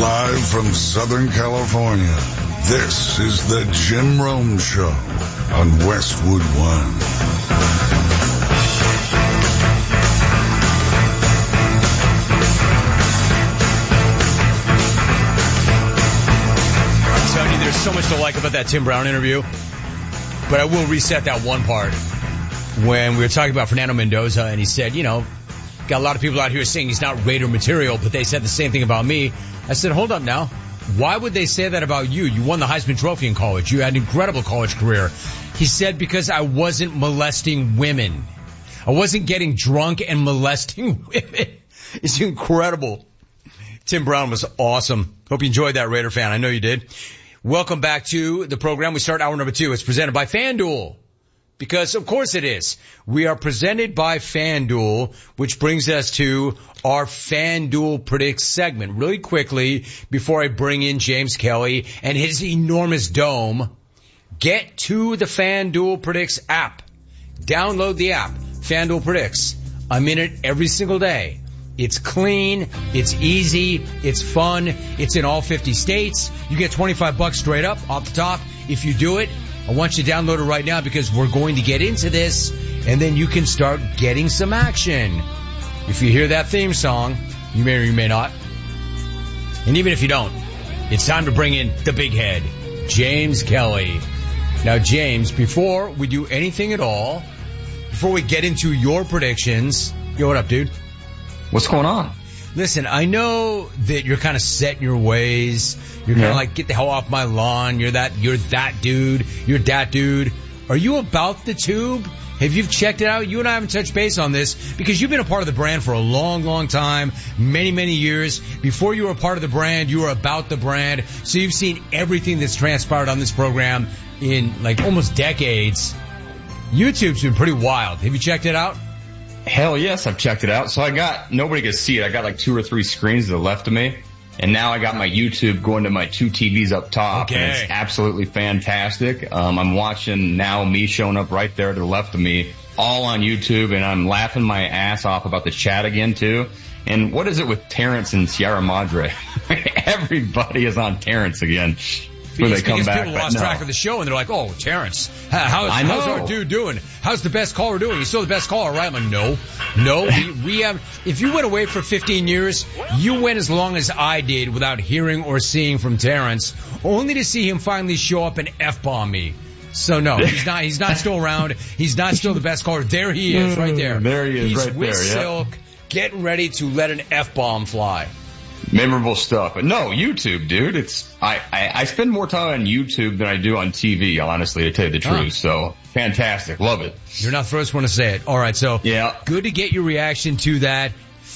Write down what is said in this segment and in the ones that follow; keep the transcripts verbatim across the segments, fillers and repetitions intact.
Live from Southern California, this is the Jim Rome Show on Westwood One. I'm telling you, there's so much to like about that Tim Brown interview, but I will reset that one part when we were talking about Fernando Mendoza, and he said, you know, got a lot of people out here saying he's not Raider material, but they said the same thing about me. I said, hold up now. Why would they say that about you? You won the Heisman Trophy in college. You had an incredible college career. He said, because I wasn't molesting women. I wasn't getting drunk and molesting women. It's incredible. Tim Brown was awesome. Hope you enjoyed that, Raider fan. I know you did. Welcome back to the program. We start hour number two. It's presented by FanDuel. Because, of course, it is. We are presented by FanDuel, which brings us to our FanDuel Predicts segment. Really quickly, before I bring in James Kelly and his enormous dome, get to the FanDuel Predicts app. Download the app, FanDuel Predicts. I'm in it every single day. It's clean, it's easy, it's fun, it's in all fifty states. You get twenty-five bucks straight up off the top if you do it. I want you to download it right now because we're going to get into this, and then you can start getting some action. If you hear that theme song, you may or you may not. And even if you don't, it's time to bring in the big head, James Kelly. Now, James, before we do anything at all, before we get into your predictions, yo, what up, dude? What's going on? Listen, I know that you're kind of set in your ways. You're kind of yeah. like, get the hell off my lawn. You're that, you're that dude. You're that dude. Are you about the tube? Have you checked it out? You and I haven't touched base on this because you've been a part of the brand for a long, long time, many, many years. Before you were a part of the brand, you were about the brand. So you've seen everything that's transpired on this program in like almost decades. YouTube's been pretty wild. Have you checked it out? Hell yes, I've checked it out. So I got, nobody could see it. I got like two or three screens to the left of me. And now I got my YouTube going to my two T Vs up top. Okay. And it's absolutely fantastic. Um, I'm watching now me showing up right there to the left of me, all on YouTube. And I'm laughing my ass off about the chat again too. And what is it with Terrence and Sierra Madre? Everybody is on Terrence again. When Because, they come because back, people lost no. track of the show and they're like, oh, Terrence, how, how's, how's our dude doing? How's the best caller doing? He's still the best caller, right? I'm like, no, no, we, we have, if you went away for fifteen years, you went as long as I did without hearing or seeing from Terrence, only to see him finally show up and F-bomb me. So no, he's not, he's not still around. He's not still the best caller. There he is, right there. There he is, he's right with there, yeah. Silk, getting ready to let an F-bomb fly. Memorable stuff. But no, YouTube, dude. It's I, I, I spend more time on YouTube than I do on T V, honestly, to tell you the truth. Huh. So fantastic. Love it. You're not the first one to say it. All right, so yeah. Good to get your reaction to that.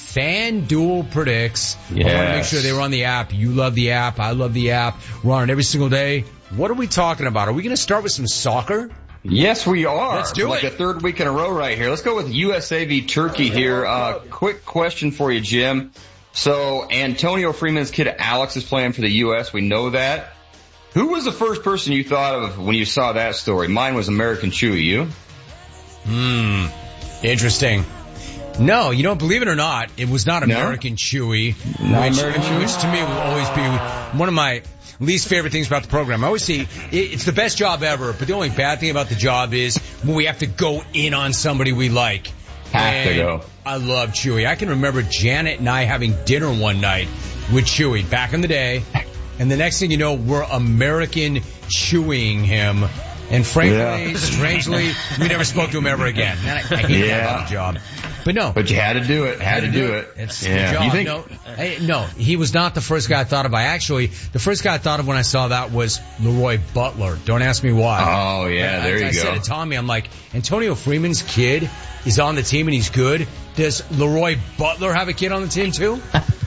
FanDuel Predicts. Yes. I want to make sure they were on the app. You love the app. I love the app. We're on it every single day. What are we talking about? Are we going to start with some soccer? Yes, we are. Let's do like it. Like a third week in a row right here. Let's go with U S A v Turkey here. Uh, quick question for you, Jim. So Antonio Freeman's kid Alex is playing for the U S. We know that. Who was the first person you thought of when you saw that story? Mine was American Chewy. You? Hmm. Interesting. No, you don't believe it or not, it was not No? American Chewy, Not which, American Chewy? which to me will always be one of my least favorite things about the program. I always see it, it's the best job ever, but the only bad thing about the job is when we have to go in on somebody we like. Have and to go. I love Chewy. I can remember Janet and I having dinner one night with Chewy back in the day, and the next thing you know, we're American chewing him. And frankly, Yeah. strangely, we never spoke to him ever again. And I, I hate Yeah. that about the job. But no. But you had to do it. Had, to do it. It's yeah. the job. You think? No, I, no, he was not the first guy I thought of. I actually, the first guy I thought of when I saw that was Leroy Butler. Don't ask me why. Oh, yeah, I, there I, you I go. I said to Tommy, I'm like, Antonio Freeman's kid is on the team and he's good. Does Leroy Butler have a kid on the team too?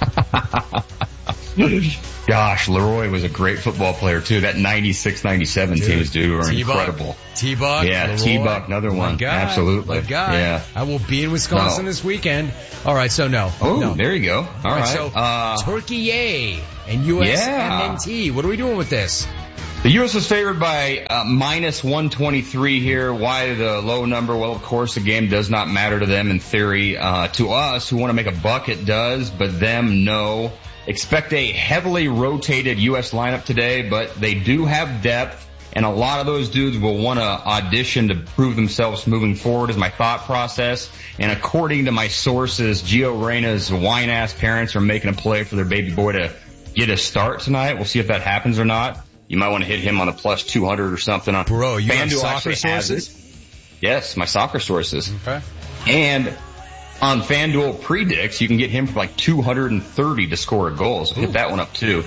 Gosh, Leroy was a great football player too. That ninety-six ninety-seven Dude, teams, dude, were T-Buck, incredible. T-Buck, Yeah, Leroy, T-Buck, another my one. guy, Absolutely. my guy. Yeah. I will be in Wisconsin No. this weekend. All right, so no. Oh, no. there you go. All, All right, right. so uh, Turkey yay and U S M N T. What are we doing with this? The U S was favored by uh, minus one twenty-tee here. Why the low number? Well, of course, the game does not matter to them in theory. Uh, to us, who want to make a buck, it does, but them, no. Expect a heavily rotated U S lineup today, but they do have depth, and a lot of those dudes will want to audition to prove themselves moving forward is my thought process. And according to my sources, Gio Reyna's whine-ass parents are making a play for their baby boy to get a start tonight. We'll see if that happens or not. You might want to hit him on a plus two hundred or something. Bro, you have FanDuel soccer sources? Yes, my soccer sources. Okay. And on FanDuel predicts, you can get him for like two hundred thirty to score a goal. So hit that one up too.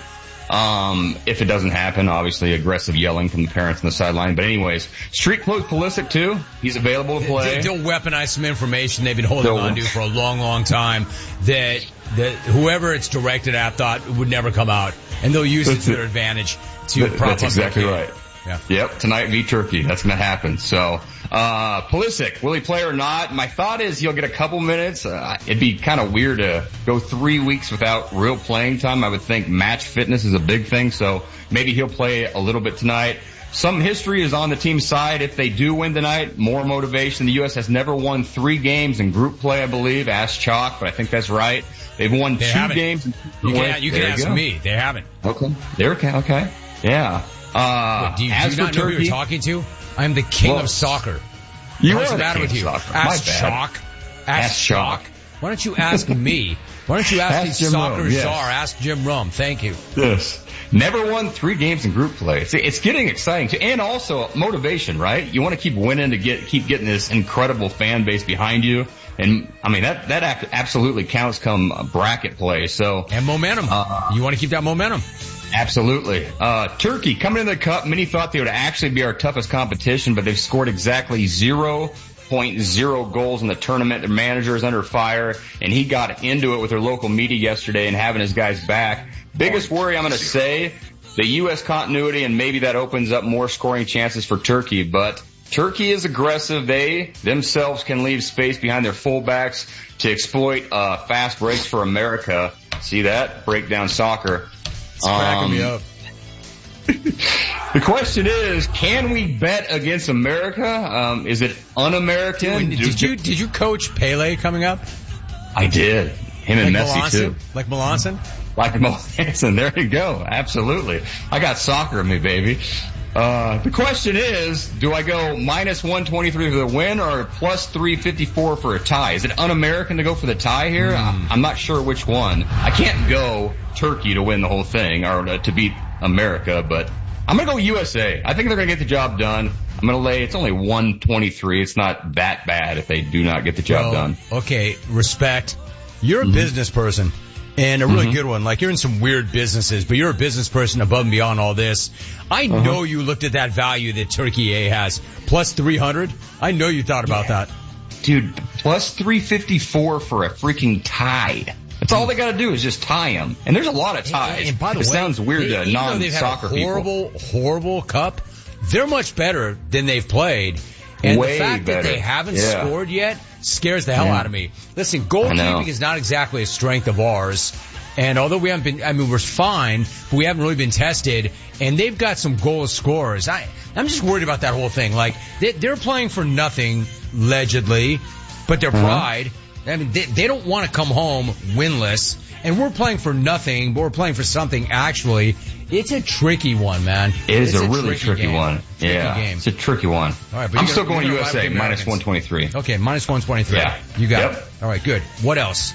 Um, if it doesn't happen, obviously aggressive yelling from the parents on the sideline. But anyways, Street Clothes Pulisic too. He's available to play. They'll weaponize some information they've been holding They'll, on to for a long, long time that, that whoever it's directed at thought would never come out. And they'll use it to their advantage to that, prop up. That's exactly right. Yeah. Yep, tonight v Turkey. That's going to happen. So, uh, Pulisic, will he play or not? My thought is he'll get a couple minutes. Uh, it'd be kind of weird to go three weeks without real playing time. I would think match fitness is a big thing, so maybe he'll play a little bit tonight. Some history is on the team's side. If they do win tonight, more motivation. The U S has never won three games in group play, I believe. Ask Chalk, but I think that's right. They've won they two haven't. games. In you can, you can there ask you me. They haven't. Okay. They're okay. Okay. Yeah. Uh, Wait, do you, as do you for not know Turkey, who you're talking to? I'm the king well, of soccer. You What's are the the matter king with of you? soccer. Ask My bad. Chalk. Ask, Ask Chalk. Chalk. Why don't you ask me? Why don't you ask, Ask the Jim soccer Rome, yes. czar? Ask Jim Rome. Thank you. Yes. Never won three games in group play. It's, it's getting exciting too. And also motivation, right? You want to keep winning to get, keep getting this incredible fan base behind you. And I mean, that, that act absolutely counts come bracket play. So. And momentum. Uh, you want to keep that momentum. Absolutely. Uh, Turkey coming into the cup. Many thought they would actually be our toughest competition, but they've scored exactly zero point zero goals in the tournament. Their manager is under fire, and he got into it with their local media yesterday and having his guys back. Biggest worry, I'm going to say, the U S continuity, and maybe that opens up more scoring chances for Turkey, but Turkey is aggressive. They themselves can leave space behind their fullbacks to exploit uh, fast breaks for America. See that? Breakdown soccer. It's cracking um, me up. The question is, can we bet against America? Um, is it un-American? Did, did you did you coach Pele coming up? I did. Him and like Messi Melanson? too. Like Melanson? Like Melanson. There you go. Absolutely. I got soccer in me, baby. Uh, the question is, do I go minus one twenty-three for the win or plus three fifty-four for a tie? Is it un-American to go for the tie here? Mm. I'm not sure which one. I can't go Turkey to win the whole thing or to beat America, but I'm going to go U S A. I think they're going to get the job done. I'm going to lay, it's only one twenty-three. It's not that bad if they do not get the job well, done. Okay, respect. You're a mm-hmm. business person. And a really mm-hmm. good one. Like, you're in some weird businesses, but you're a business person above and beyond all this. I uh-huh. know you looked at that value that Turkey A has. Plus three hundred. I know you thought about yeah. that. Dude, plus three fifty-four for a freaking tie. That's all they got to do is just tie them. And there's a lot of ties. And, and by the it way, sounds weird they, to non-soccer people. Horrible, people. horrible cup. They're much better than they've played. And Way the fact better. that they haven't yeah. scored yet scares the hell yeah. out of me. Listen, goalkeeping is not exactly a strength of ours. And although we haven't been, I mean, we're fine, but we haven't really been tested. And they've got some goal scorers. I, I'm just worried about that whole thing. Like, they, they're playing for nothing, allegedly, but their uh-huh. pride. I mean, they, they don't want to come home winless. And we're playing for nothing, but we're playing for something actually. It's a tricky one, man. It is it's a, a really tricky, tricky one. Tricky yeah, game. It's a tricky one. All right, but I'm gonna, still going U S A, minus one twenty-three. Okay, minus one twenty-three. Yeah. You got yep. it. All right, good. What else?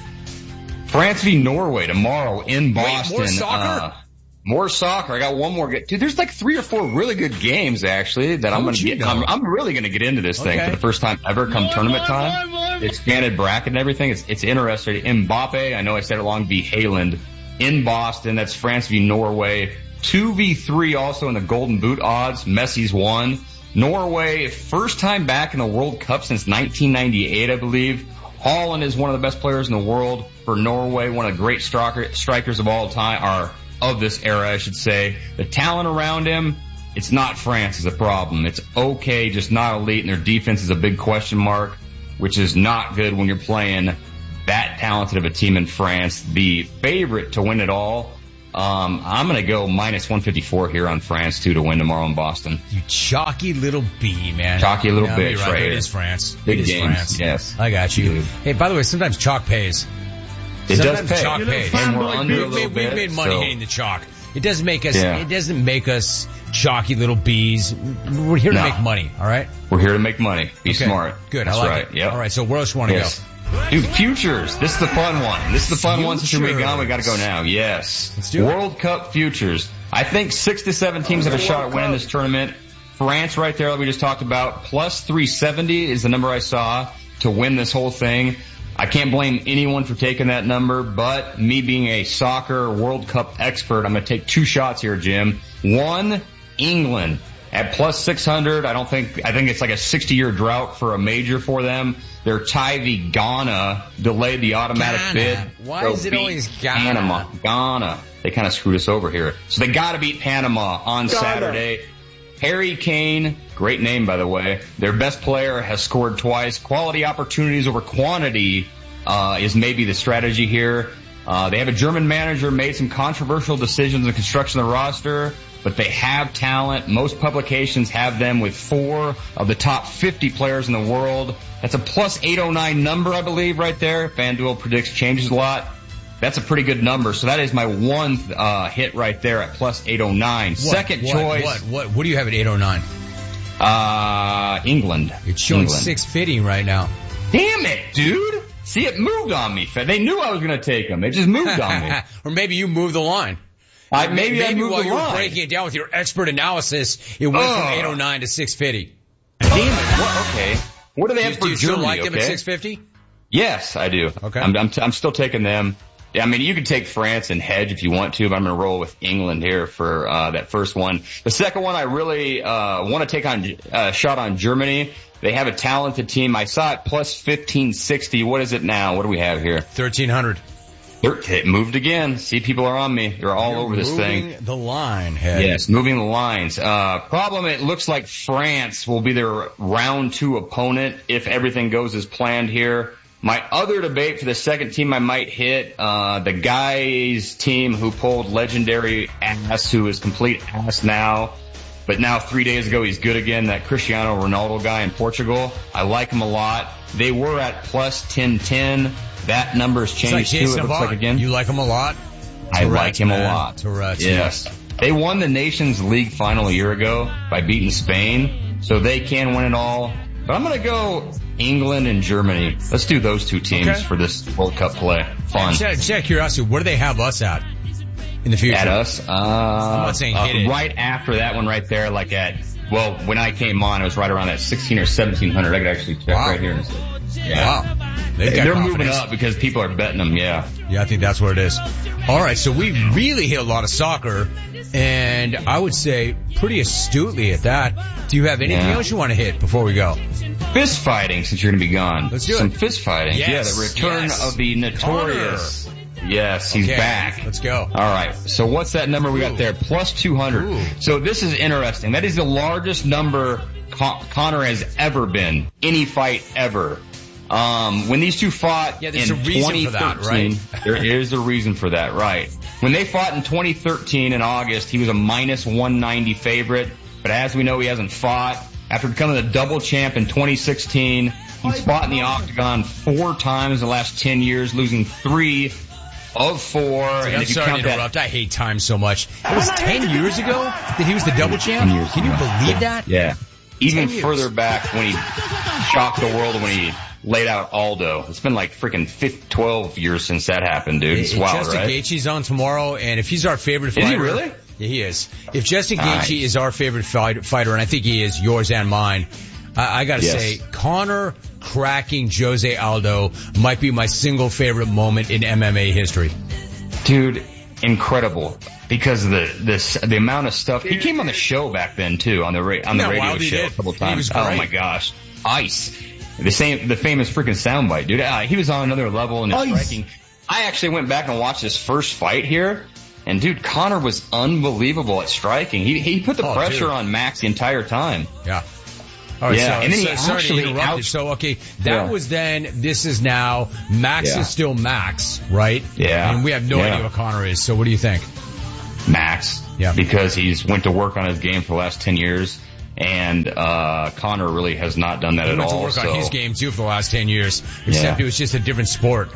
France v Norway tomorrow in Boston. Wait, more soccer? Uh, more soccer. I got one more. Dude, there's like three or four really good games, actually, that How I'm going to get. Know? I'm, I'm really going to get into this okay. thing for the first time ever come more, tournament more, time. More, more. Expanded bracket and everything. It's, it's interesting. Mbappe, I know I said it long, v Haaland in Boston. That's France v Norway. two v three also in the Golden Boot odds. Messi's won. Norway, first time back in the World Cup since nineteen ninety-eight, I believe. Haaland is one of the best players in the world for Norway, one of the great striker, strikers of all time, or of this era, I should say. The talent around him, it's not France is a problem. It's okay, just not elite, and their defense is a big question mark, which is not good when you're playing that talented of a team in France. The favorite to win it all, um, I'm going to go minus one fifty-four here on France, too, to win tomorrow in Boston. You chalky little bee, man. Chalky little yeah, bitch, right, right It here. is France. Big it is games, France. yes. I got you. Dude. Hey, by the way, sometimes chalk pays. It Sometimes does pay. chalk pays. And we're We- under a we- little We've bit. made money so. hitting the chalk. It doesn't make us. Yeah. It doesn't make us chalky little bees. We're here to No. make money. All right. We're here to make money. Be Okay. smart. Good. That's I like right. it. Yep. All right. So where else you want to Yes. go? Dude, futures. This is the fun one. This is the fun one since you're gone. We got to go now. Yes. Let's do it. World Cup futures. I think six to seven teams have a shot at winning this tournament. France right there that we just talked about. Plus three seventy is the number I saw to win this whole thing. I can't blame anyone for taking that number, but me being a soccer World Cup expert, I'm going to take two shots here, Jim. One, England at plus six hundred. I don't think, I think it's like a sixty year drought for a major for them. Their tie v Ghana delayed the automatic Ghana. bid. Why So is it beat always Ghana? Panama. Ghana. They kind of screwed us over here. So they got to beat Panama on Ghana. Saturday. Harry Kane, great name by the way, their best player has scored twice. Quality opportunities over quantity uh, is maybe the strategy here. Uh, they have a German manager, made some controversial decisions in the construction of the roster, but they have talent. Most publications have them with four of the top fifty players in the world. That's a plus eight oh nine number, I believe, right there. FanDuel predicts changes a lot. That's a pretty good number. So that is my one uh, hit right there at plus eight oh nine. What, Second what, choice. What? What? What do you have at eight oh nine? Uh, England. It's showing England. six fifty right now. Damn it, dude. See, it moved on me. They knew I was going to take them. It just moved on me. Or maybe you moved the line. I, maybe, maybe I moved while the you were line. breaking it down with your expert analysis, it went Oh. from eight oh nine to six fifty. Damn it. What, okay. What do they Do have you, for do you still Germany, like them okay? at six fifty? Yes, I do. Okay. I'm, I'm, t- I'm still taking them. Yeah, I mean, you could take France and hedge if you want to, but I'm going to roll with England here for uh, that first one. The second one, I really uh, want to take on a uh, shot on Germany. They have a talented team. I saw it plus fifteen sixty. What is it now? What do we have here? thirteen hundred. It moved again. See, people are on me. They're all You're over this thing. moving the line, head. Yes, moving the lines. Uh, problem, it looks like France will be their round two opponent if everything goes as planned here. My other debate for the second team I might hit, uh, the guy's team who pulled legendary ass, who is complete ass now, but now three days ago he's good again, that Cristiano Ronaldo guy in Portugal. I like him a lot. They were at plus ten ten. That number's It's like changed too, Jason it looks Vaughn. like again. You like him a lot? I Tourette's, like him a man. lot. Tourette's, yes. They won the Nations League final a year ago by beating Spain, so they can win it all. But I'm going to go England and Germany. Let's do those two teams Okay. for this World Cup play. Fun. Check, check curiosity, where do they have us at in the future? At us, uh, I'm not saying hit it. right after that one right there, like at, well, when I came on, it was right around that sixteen or seventeen hundred. I could actually check Wow. right here. And see. Yeah. Wow. They've got They're moving confidence. up because people are betting them, yeah. Yeah, I think that's what it is. All right, so we really hit a lot of soccer, and I would say pretty astutely at that. Do you have anything Yeah. else you want to hit before we go? Fist fighting, since you're going to be gone. Let's do Some it. fist fighting. Yes, Yeah, the return yes. of the notorious. Yes, he's Okay, back. Let's go. All right. So what's that number we got Ooh. there? Plus two hundred. Ooh. So this is interesting. That is the largest number Con- Conor has ever been. Any fight ever. Um, when these two fought Yeah, there's in a reason twenty for that, thirteen, right? there is a reason for that, right? When they fought in twenty thirteen in August, he was a minus one ninety favorite. But as we know, he hasn't fought. After becoming a double champ in twenty sixteen, he's fought in the octagon four times in the last ten years, losing three of four. Dude, and I'm if you sorry to count that, interrupt. I hate time so much. It was ten years ago that he was the double champ? ten years Can you ago. believe that? Yeah. Even ten years. further back when he shocked the world when he laid out Aldo. It's been like freaking fifteen, twelve years since that happened, dude. It's It- wild, Justin right? Gaethje's on tomorrow, and if he's our favorite Is fighter... he really? Yeah, he is. If Justin Nice. Gaethje is our favorite fight, fighter, and I think he is, yours and mine, I, I gotta Yes. say, Conor cracking Jose Aldo might be my single favorite moment in M M A history. Dude, incredible. Because of the this the amount of stuff he came on the show back then too on the ra- on the Yeah, radio Wildy show did. a couple He times. was Oh great. my gosh, ice the same the famous freaking soundbite, dude. Uh, he was on another level in his Ice. striking. I actually went back and watched his first fight here, and dude, Conor was unbelievable at striking. He he put the Oh, pressure dude. on Max the entire time. Yeah. All right, Yeah, so, and then he so, sorry to actually interrupt you. out- So, okay, that Yeah. was then, this is now, Max Yeah. is still Max, right? Yeah. And we have no Yeah. idea what Conor is, so what do you think? Max, Yeah. because he's went to work on his game for the last ten years, and uh Conor really has not done that He at went to all. work so. on his game too for the last ten years, except Yeah. it was just a different sport.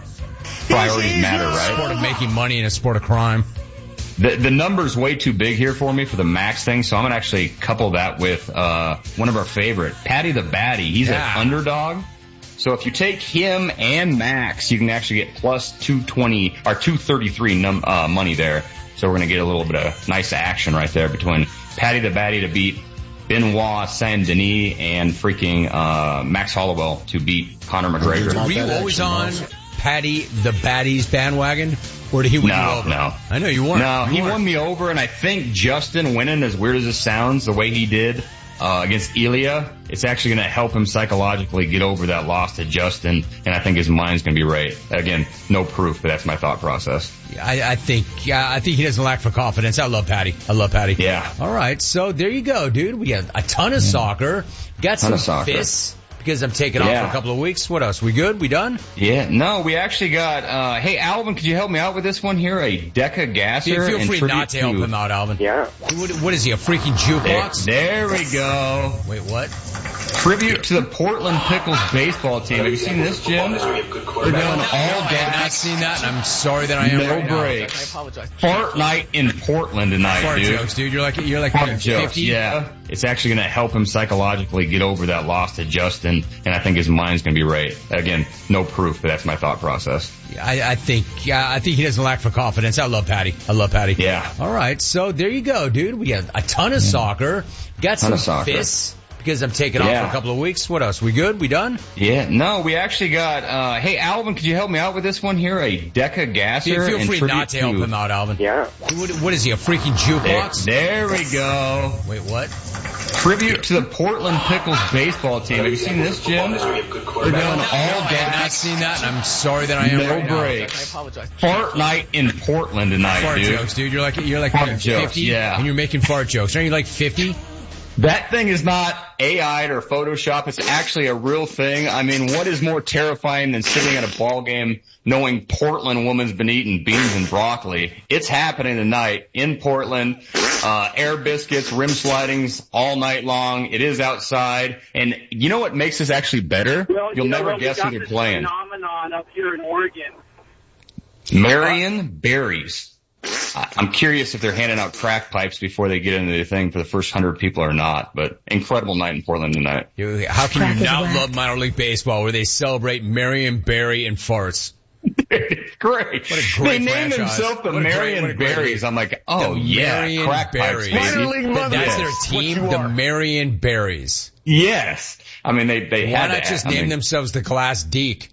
priorities matter, right? Sport of making money and a sport of crime. The, the number's way too big here for me for the Max thing, so I'm going to actually couple that with uh one of our favorite, Paddy the Baddy. He's Yeah. an underdog. So if you take him and Max, you can actually get plus two twenty or two thirty-three num, uh, money there. So we're going to get a little bit of nice action right there between Paddy the Baddy to beat Benoit Saint Denis and freaking uh Max Hollowell to beat Conor McGregor. Were you always on Paddy the Baddy's bandwagon, or did he win No, you over? no. I know you weren't. No, You he weren't. won me over, and I think Justin winning, as weird as it sounds, the way he did uh, against Ilya, it's actually going to help him psychologically get over that loss to Justin, and I think his mind's going to be right. Again, no proof, but that's my thought process. I, I think, yeah, I think he doesn't lack for confidence. I love Paddy. I love Paddy. Yeah. All right, so there you go, dude. We got a ton of soccer. Got Ton some of soccer. fists because I'm taking off Yeah. for a couple of weeks. What else? We good? We done? Yeah, no, we actually got, uh, hey, Alvin, could you help me out with this one here? A Deca Gasser. Feel, feel in free tribute not to help him out, Alvin. Yeah. What, what is he, a freaking There, jukebox? there we go. Wait, what? Tribute to the Portland Pickles baseball team. Have you seen this, Jim? They're doing all I have not gas, seen that, and I'm sorry that I am no right now. breaks. Fart night in Portland tonight, Fart dude. jokes, dude. You're like, you're like Fart fifty. jokes, yeah. It's actually going to help him psychologically get over that loss to Justin, and I think his mind's going to be right. Again, no proof, but that's my thought process. I, I think, yeah, I think he doesn't lack for confidence. I love Paddy. I love Paddy. Yeah. All right, so there you go, dude. We got a ton of soccer. Got Ton some of soccer. fists because I'm taking off Yeah. for a couple of weeks. What else? We good? We done? Yeah, no, we actually got, uh, hey, Alvin, could you help me out with this one here? A Deca Gasser. Feel, feel in free tribute not to help him out, Alvin. Yeah. What, what is he, a freaking There, jukebox? there we go. Wait, what? Tribute to the Portland Pickles baseball team. Have you seen this, Jim? They're doing all I have not gas, seen that, and I'm sorry that I am no right now. breaks. Fart night in Portland tonight, Fart dude. jokes, dude. You're like, you're like Fart fifty, jokes, yeah. and you're making fart jokes. Aren't you like fifty? That thing is not A I'd or Photoshop. It's actually a real thing. I mean, what is more terrifying than sitting at a ball game knowing Portland woman's been eating beans and broccoli? It's happening tonight in Portland. Uh, air biscuits, rim slidings all night long. It is outside. And you know what makes this actually better? Well, You'll you know never what? We guess got who they're this playing. phenomenon up here in Oregon. Marion Berries. I- I'm curious if they're handing out crack pipes before they get into the thing for the first hundred people or not, but incredible night in Portland tonight. You- How can you not love minor league baseball where they celebrate Marion Barry and farts? It's great. What a great they named franchise. themselves the What a great- Marion what a great- Berries. I'm like, oh The yeah, Marion crack Berries. pipes, baby. But that's their Yes. team, What you the are. Marion Berries. Yes. I mean, they, they Why had not to just I name mean, themselves the Class Deke?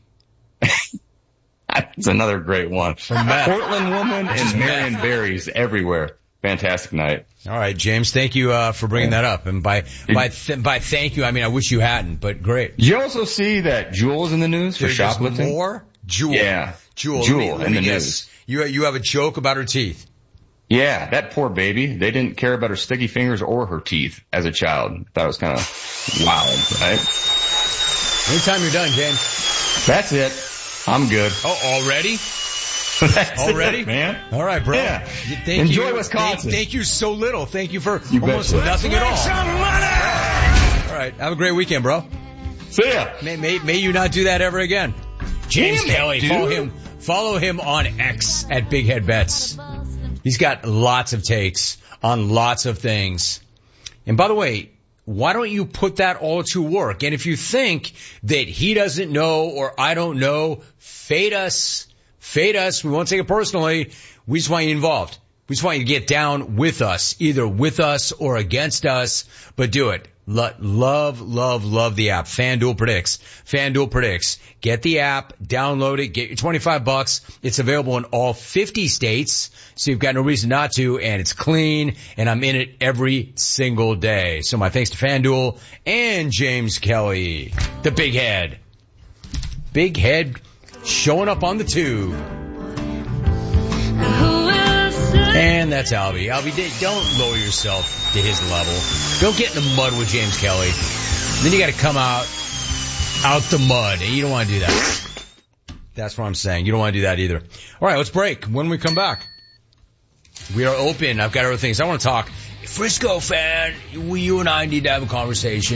That's another great one. meth. Portland woman and Marion Berries everywhere. Fantastic night. All right, James, thank you uh, for bringing that up. And by by th- by thank you, I mean I wish you hadn't, but great. Did you also see that Jewel's in the news for There's shoplifting? more? Jewel. Yeah. Jewel. Jewel let me, let in me the guess. news. You, you have a joke about her teeth. Yeah, that poor baby. They didn't care about her sticky fingers or her teeth as a child. Thought it was kind of wild, right? Anytime you're done, James. That's it. I'm good. Oh, already? That's Already? it, man. All right, bro. Yeah. Thank Enjoy you. Wisconsin. Thank, thank you so little. Thank you for You almost betcha. nothing at all. All right. Have a great weekend, bro. See ya. May, may, may you not do that ever again. James Damn it, Kelly. dude. Follow him. Follow him on X at Big Head Bets. He's got lots of takes on lots of things. And by the way, why don't you put that all to work? And if you think that he doesn't know or I don't know, fade us. Fade us. We won't take it personally. We just want you involved. We just want you to get down with us, either with us or against us, but do it. Lo- love, love, love the app. FanDuel Predicts. FanDuel Predicts. Get the app, download it, get your twenty-five bucks. It's available in all fifty states, so you've got no reason not to, and it's clean, and I'm in it every single day. So my thanks to FanDuel and James Kelly, the big head. Big head showing up on the tube. And that's Albie. Albie, don't lower yourself to his level. Don't get in the mud with James Kelly. Then you got to come out, out the mud, and you don't want to do that. That's what I'm saying. You don't want to do that either. All right, let's break. When we come back, we are open. I've got other things I want to talk. Frisco fan, we, you and I need to have a conversation.